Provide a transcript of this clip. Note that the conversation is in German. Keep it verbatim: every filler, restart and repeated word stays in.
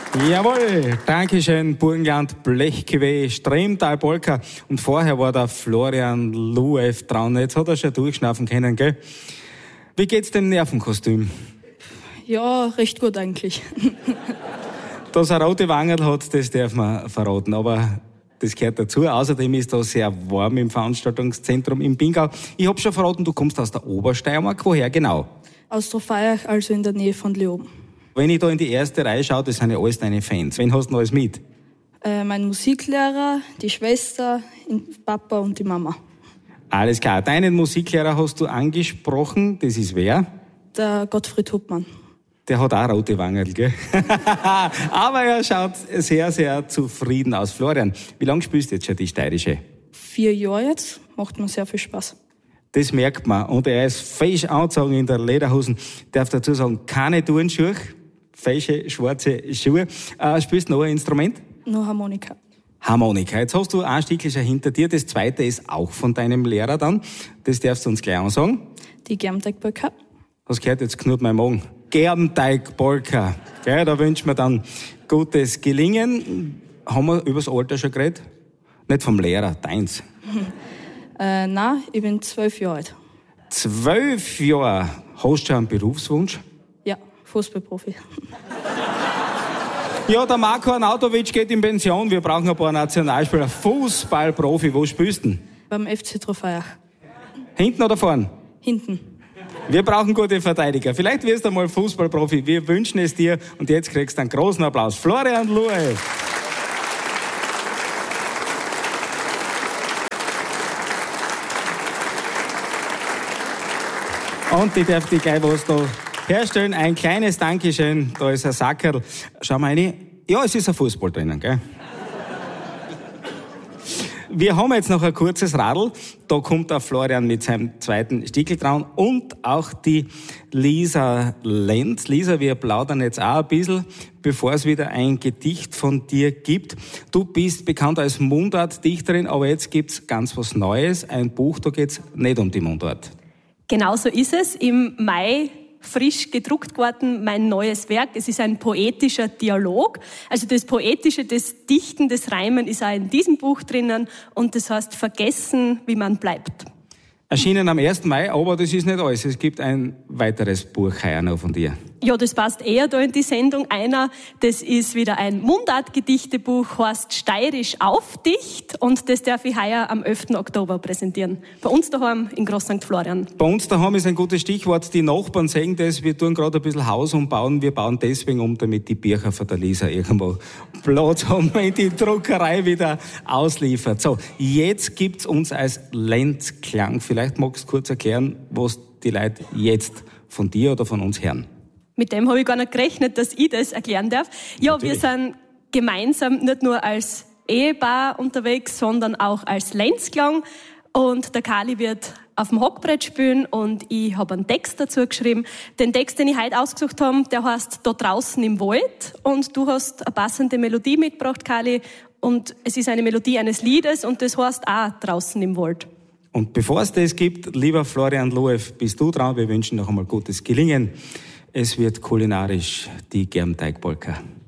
Jawohl, Dankeschön, Burgenland, Blechgeweih, Stremtal Polka. Und vorher war der Florian Luev dran. Jetzt hat er schon durchschnaufen können, gell? Wie geht's dem Nervenkostüm? Ja, recht gut eigentlich. Dass er rote Wangen hat, das darf man verraten, aber das gehört dazu. Außerdem ist da sehr warm im Veranstaltungszentrum in Pingau. Ich hab schon verraten, du kommst aus der Obersteiermark. Woher genau? Aus Trofeiach, also in der Nähe von Leoben. Wenn ich da in die erste Reihe schaue, das sind ja alles deine Fans. Wen hast du noch alles mit? Äh, mein Musiklehrer, die Schwester, Papa und die Mama. Alles klar. Deinen Musiklehrer hast du angesprochen. Das ist wer? Der Gottfried Huppmann. Der hat auch rote Wangen, gell? Aber er schaut sehr, sehr zufrieden aus. Florian, wie lange spielst du jetzt schon die Steirische? Vier Jahre jetzt. Macht mir sehr viel Spaß. Das merkt man. Und er ist fesch angezogen in der Lederhosen. Darf dazu sagen, keine Turnschuhe, fesche, schwarze Schuhe. Äh, spielst du noch ein Instrument? Nur Harmonika. Harmonika. Jetzt hast du ein Stückchen schon hinter dir. Das zweite ist auch von deinem Lehrer dann. Das darfst du uns gleich ansagen. Die Germteig-Polka. Was gehört jetzt knurrt mein Magen? Germteig-Polka. Gell, da wünschen wir dann gutes Gelingen. Haben wir über das Alter schon geredet? Nicht vom Lehrer, deins. äh, nein, ich bin zwölf Jahre alt. Zwölf Jahre. Hast du schon einen Berufswunsch? Ja, Fußballprofi. Ja, der Marko Arnautovic geht in Pension. Wir brauchen ein paar Nationalspieler. Fußballprofi, wo spielst du denn? Beim F C Trofeiach. Hinten oder vorn? Hinten. Wir brauchen gute Verteidiger. Vielleicht wirst du mal Fußballprofi. Wir wünschen es dir. Und jetzt kriegst du einen großen Applaus. Florian Luev. Und ich darf dir gleich was da herstellen. Ein kleines Dankeschön. Da ist ein Sackerl. Schau mal rein. Ja, es ist ein Fußball drinnen, gell? Wir haben jetzt noch ein kurzes Radl. Da kommt der Florian mit seinem zweiten Stickel dran und auch die Lisa Lenz. Lisa, wir plaudern jetzt auch ein bisschen, bevor es wieder ein Gedicht von dir gibt. Du bist bekannt als Mundartdichterin, aber jetzt gibt's ganz was Neues. Ein Buch, da geht's nicht um die Mundart. Genau so ist es. Im Mai frisch gedruckt worden, mein neues Werk. Es ist ein poetischer Dialog. Also das Poetische, das Dichten, das Reimen ist auch in diesem Buch drinnen und das heißt Vergessen, wie man bleibt. Erschienen am ersten Mai, aber das ist nicht alles. Es gibt ein weiteres Buch heuer noch von dir. Ja, das passt eher da in die Sendung. Einer, das ist wieder ein Mundartgedichtebuch, heißt Steirisch Aufdicht und das darf ich heuer am elften Oktober präsentieren. Bei uns daheim in Groß Sankt Florian. Bei uns daheim ist ein gutes Stichwort. Die Nachbarn sehen das. Wir tun gerade ein bisschen Haus umbauen. Wir bauen deswegen um, damit die Bücher von der Lisa irgendwo Platz haben, wenn die Druckerei wieder ausliefert. So, jetzt gibt's uns als Lenzklang. Vielleicht magst du kurz erklären, was die Leute jetzt von dir oder von uns hören. Mit dem habe ich gar nicht gerechnet, dass ich das erklären darf. Ja, Natürlich. Wir sind gemeinsam nicht nur als Ehepaar unterwegs, sondern auch als Lenzklang. Und der Kali wird auf dem Hockbrett spielen und ich habe einen Text dazu geschrieben. Den Text, den ich heute ausgesucht habe, der heißt Da draußen im Wald. Und du hast eine passende Melodie mitgebracht, Kali. Und es ist eine Melodie eines Liedes und das heißt auch Draußen im Wald. Und bevor es das gibt, lieber Florian Luev, bist du dran. Wir wünschen noch einmal gutes Gelingen. Es wird kulinarisch die Germteig-Polka.